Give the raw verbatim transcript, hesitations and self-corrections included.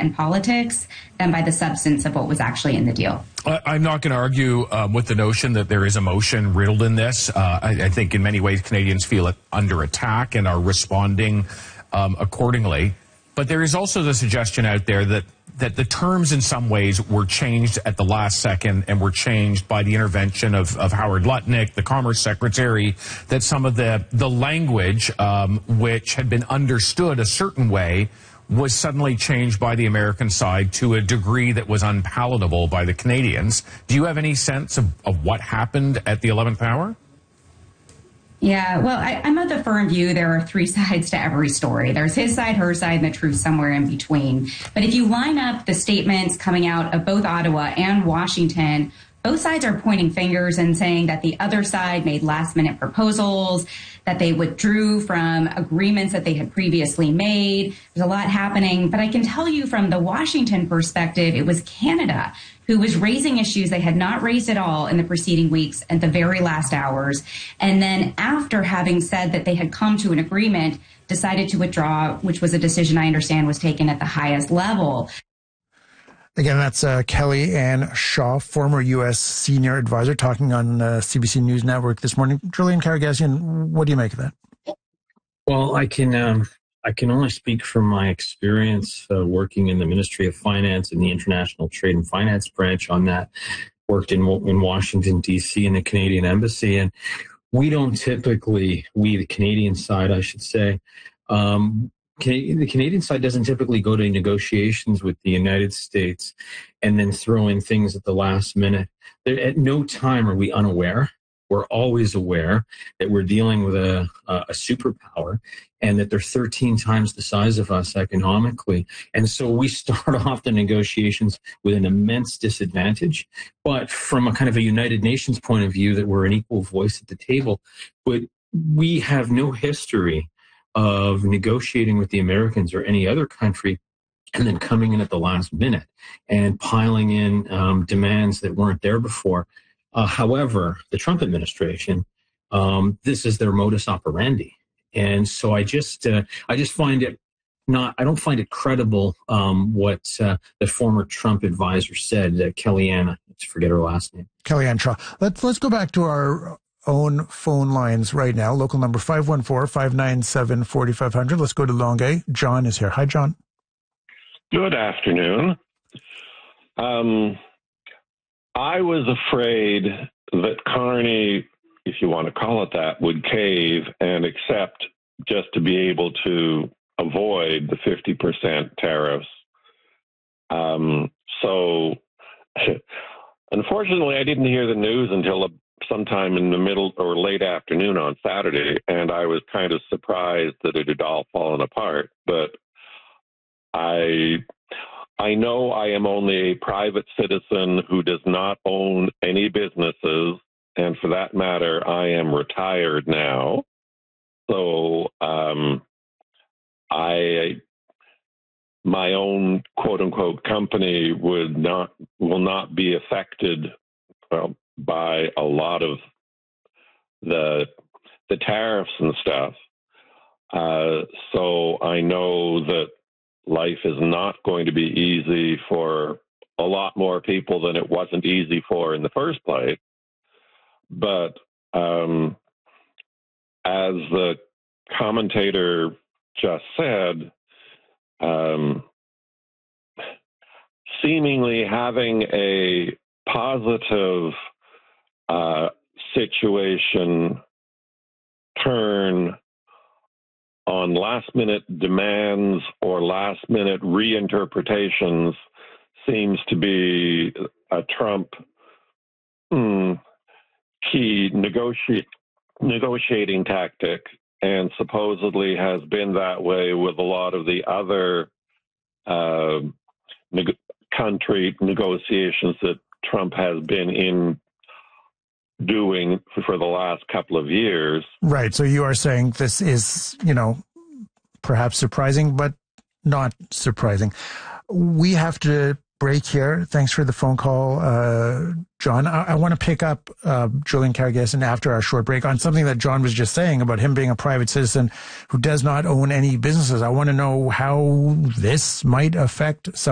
and politics than by the substance of what was actually in the deal. I'm not going to argue um, with the notion that there is emotion riddled in this. Uh, I, I think in many ways Canadians feel it under attack and are responding um, accordingly. But there is also the suggestion out there that that the terms in some ways were changed at the last second and were changed by the intervention of, of Howard Lutnick, the Commerce Secretary, that some of the, the language um, which had been understood a certain way was suddenly changed by the American side to a degree that was unpalatable by the Canadians. Do you have any sense of, of what happened at the eleventh hour? Yeah, well, I, I'm of the firm view there are three sides to every story. There's his side, her side, and the truth somewhere in between. But if you line up the statements coming out of both Ottawa and Washington, both sides are pointing fingers and saying that the other side made last-minute proposals, that they withdrew from agreements that they had previously made. There's a lot happening. But I can tell you from the Washington perspective, it was Canada who was raising issues they had not raised at all in the preceding weeks at the very last hours. And then after having said that they had come to an agreement, decided to withdraw, which was a decision I understand was taken at the highest level. Again, that's uh, Kellyanne Shaw, former U S senior advisor, talking on uh, C B C News Network this morning. Julian Karagasian, what do you make of that? Well, I can um, I can only speak from my experience uh, working in the Ministry of Finance and the International Trade and Finance branch on that. Worked in in Washington, D C in the Canadian Embassy, and we don't typically, we the Canadian side, I should say, um, the Canadian side doesn't typically go to negotiations with the United States and then throw in things at the last minute. There, at no time are we unaware. We're always aware that we're dealing with a, a superpower and that they're thirteen times the size of us economically. And so we start off the negotiations with an immense disadvantage. But from a kind of a United Nations point of view, that we're an equal voice at the table. But we have no history of negotiating with the Americans or any other country and then coming in at the last minute and piling in um, demands that weren't there before. Uh, however, the Trump administration, um, this is their modus operandi. And so I just, uh, I just find it not, I don't find it credible um, what uh, the former Trump advisor said, uh, Kellyanne, let's forget her last name. Kellyanne Shaw. Let's, let's go back to our own phone lines right now. Local number five one four, five nine seven, four five zero zero. Let's go to Longueuil. John is here. Hi, John. Good afternoon. Um, I was afraid that Carney, if you want to call it that, would cave and accept just to be able to avoid the fifty percent tariffs. Um, so, unfortunately, I didn't hear the news until sometime in the middle or late afternoon on Saturday, and I was kind of surprised that it had all fallen apart. But I... I know I am only a private citizen who does not own any businesses, and for that matter, I am retired now. So um, I, my own quote unquote company would not will not be affected well, by a lot of the the tariffs and stuff. Uh, so I know that life is not going to be easy for a lot more people than it wasn't easy for in the first place. But um, as the commentator just said, um, seemingly having a positive uh, situation turn on last-minute demands or last-minute reinterpretations seems to be a Trump mm, key negotiate, negotiating tactic, and supposedly has been that way with a lot of the other uh, neg- country negotiations that Trump has been in doing for the last couple of years. Right. So you are saying this is, you know, perhaps surprising, but not surprising. We have to break here. Thanks for the phone call, uh, John. I, I want to pick up uh, Julian Karagasian after our short break on something that John was just saying about him being a private citizen who does not own any businesses. I want to know how this might affect some